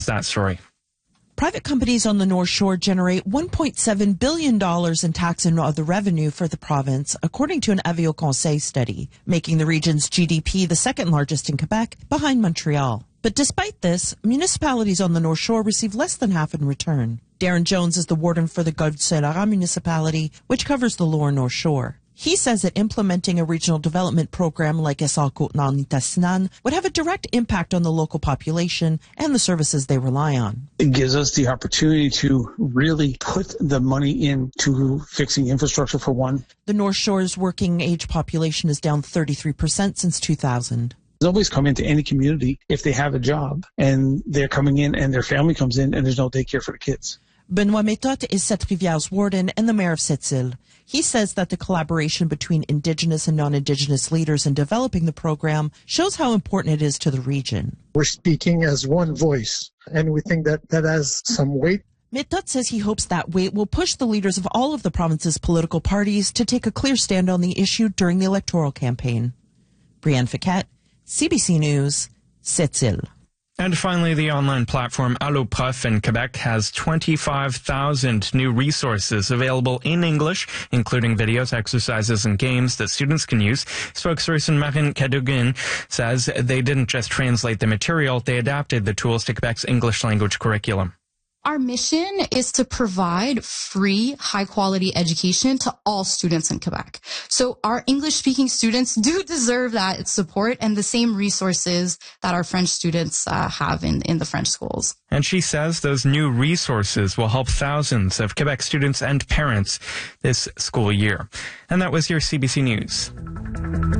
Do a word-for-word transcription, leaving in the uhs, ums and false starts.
that story. Private companies on the North Shore generate one point seven billion dollars in tax and other revenue for the province, according to an Avio Conseil study, making the region's G D P the second largest in Quebec, behind Montreal. But despite this, municipalities on the North Shore receive less than half in return. Darren Jones is the warden for the Golfe du Saint-Laurent municipality, which covers the lower North Shore. He says that implementing a regional development program like Essar Côte-Nord-Nitassinan would have a direct impact on the local population and the services they rely on. It gives us the opportunity to really put the money into fixing infrastructure for one. The North Shore's working age population is down thirty-three percent since two thousand. Nobody's come into any community if they have a job and they're coming in and their family comes in and there's no daycare for the kids. Benoit Méthode is Sept-Rivières warden and the mayor of Sept-Îles. He says that the collaboration between Indigenous and non-Indigenous leaders in developing the program shows how important it is to the region. We're speaking as one voice, and we think that that has some weight. Méthode says he hopes that weight will push the leaders of all of the province's political parties to take a clear stand on the issue during the electoral campaign. Brianne Fiquette, C B C News, Sept-Îles. And finally, the online platform AlloProf in Quebec has twenty-five thousand new resources available in English, including videos, exercises, and games that students can use. Spokesperson Marine Cadogan says they didn't just translate the material, they adapted the tools to Quebec's English language curriculum. Our mission is to provide free, high-quality education to all students in Quebec. So our English-speaking students do deserve that support and the same resources that our French students uh, have in, in the French schools. And she says those new resources will help thousands of Quebec students and parents this school year. And that was your C B C News.